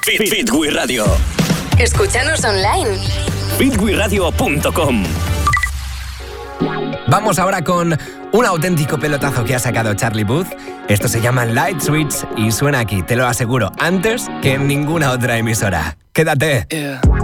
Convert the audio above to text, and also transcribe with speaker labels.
Speaker 1: Fitwi Radio.
Speaker 2: Escúchanos online.
Speaker 1: fitwiradio.com.
Speaker 3: Vamos ahora con un auténtico pelotazo que ha sacado Charlie Puth. Esto se llama Light Switch y suena aquí, te lo aseguro, antes que en ninguna otra emisora. Quédate.
Speaker 4: Yeah.